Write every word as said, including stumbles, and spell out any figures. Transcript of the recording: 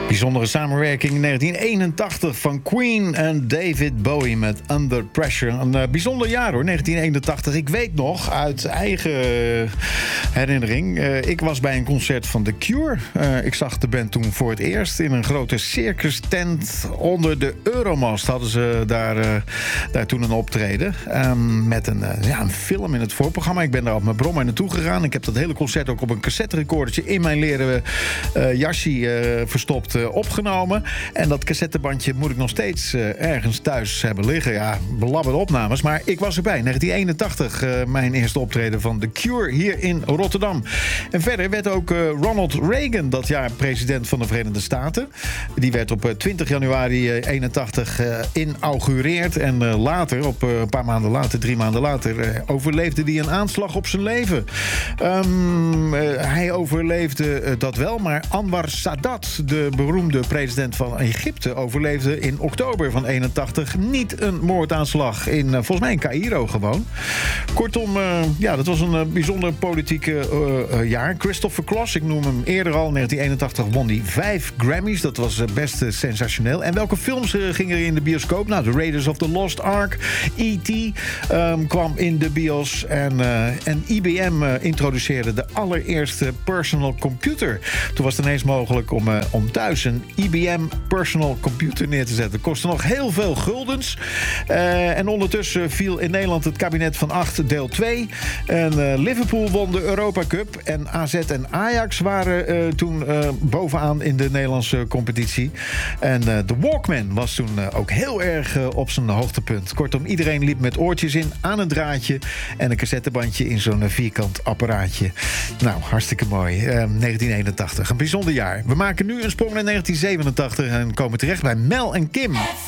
Bijzondere samenwerking in negentien eenentachtig van Queen en David Bowie met Under Pressure. Een uh, bijzonder jaar hoor, negentien eenentachtig. Ik weet nog uit eigen herinnering. Uh, ik was bij een concert van The Cure. Uh, ik zag de band toen voor het eerst in een grote circus tent onder de Euromast. Hadden ze daar, uh, daar toen een optreden. Um, met een, uh, ja, een film in het voorprogramma. Ik ben daar op mijn brommer naartoe gegaan. Ik heb dat hele concert ook op een cassetterecordertje in mijn leren uh, jasje uh, verstopt uh, opgenomen. En dat cassettebandje moet ik nog steeds uh, ergens thuis hebben liggen. Ja, belabberde opnames. Maar ik was erbij. negentien eenentachtig, uh, mijn eerste optreden van The Cure hier in Rotterdam. En verder werd ook uh, Ronald Reagan dat jaar president van de Verenigde Staten. Die werd op uh, twintig januari eenentachtig uh, inaugureerd. En uh, later, op uh, een paar maanden later, drie maanden later, uh, overleefde hij een aanslag op zijn leven. Um, uh, hij overleefde uh, dat wel, maar Anwar Sadat, de beroemde president van Egypte, overleefde in oktober van eenentachtig niet een moordaanslag in, uh, volgens mij in Caïro gewoon. Kortom, uh, ja, dat was een uh, bijzonder politieke uh, uh, jaar. Christopher Cross, ik noem hem eerder al, negentien eenentachtig won hij vijf Grammys. Dat was uh, best uh, sensationeel. En welke films uh, gingen er in de bioscoop? Nou, The Raiders of the Lost Ark, E T um, kwam in de bios en, uh, en I B M uh, introduceerde de allereerste personal computer. Toen was het ineens mogelijk om, uh, om thuis een I B M personal computer neer te zetten. Kostte nog heel veel guldens. Uh, en ondertussen viel in Nederland het kabinet van acht deel twee. En uh, Liverpool won de Europa Cup. En A Z en Ajax waren uh, toen uh, bovenaan in de Nederlandse competitie. En uh, de Walkman was toen uh, ook heel erg uh, op zijn hoogtepunt. Kortom, iedereen liep met oortjes in aan een draadje en een cassettebandje in zo'n uh, vierkant apparaatje. Nou, hartstikke mooi. Uh, negentien eenentachtig, een bijzonder jaar. We maken nu een sprong naar negentien zevenentachtig en komen terecht bij Mel en Kim.